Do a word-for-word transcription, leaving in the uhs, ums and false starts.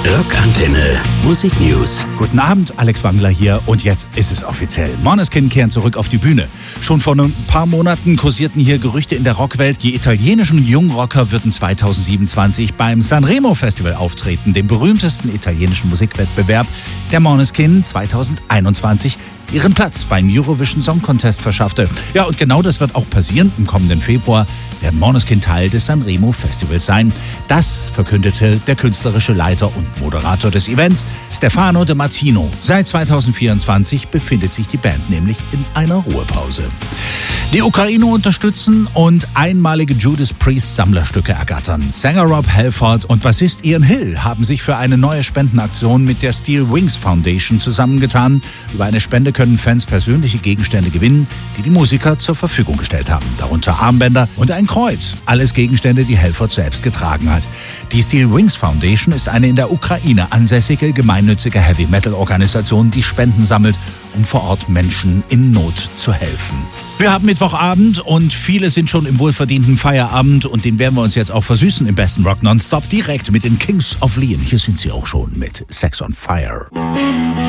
Rockantenne Musik News. Guten Abend, Alex Wangler hier und jetzt ist es offiziell. Måneskin kehren zurück auf die Bühne. Schon vor ein paar Monaten kursierten hier Gerüchte in der Rockwelt, die italienischen Jungrocker würden zweitausendsiebenundzwanzig beim Sanremo Festival auftreten, dem berühmtesten italienischen Musikwettbewerb, der Måneskin zweitausendeinundzwanzig ihren Platz beim Eurovision Song Contest verschaffte. Ja, und genau das wird auch passieren. Im kommenden Februar werden Måneskin Teil des Sanremo Festivals sein. Das verkündete der künstlerische Leiter und Moderator des Events, Stefano De Martino. Seit zweitausendvierundzwanzig befindet sich die Band nämlich in einer Ruhepause. Die Ukraine unterstützen und einmalige Judas Priest Sammlerstücke ergattern. Sänger Rob Halford und Bassist Ian Hill haben sich für eine neue Spendenaktion mit der Steel Wings Foundation zusammengetan. Über eine Spende können Fans persönliche Gegenstände gewinnen, die die Musiker zur Verfügung gestellt haben. Darunter Armbänder und ein Kreuz. Alles Gegenstände, die Halford selbst getragen hat. Die Steel Wings Foundation ist eine in der Ukraine ansässige gemeinnützige Heavy-Metal-Organisation, die Spenden sammelt, um vor Ort Menschen in Not zu helfen. Wir haben Mittwochabend und viele sind schon im wohlverdienten Feierabend und den werden wir uns jetzt auch versüßen im besten Rock Nonstop direkt mit den Kings of Leon. Hier sind sie auch schon mit Sex on Fire.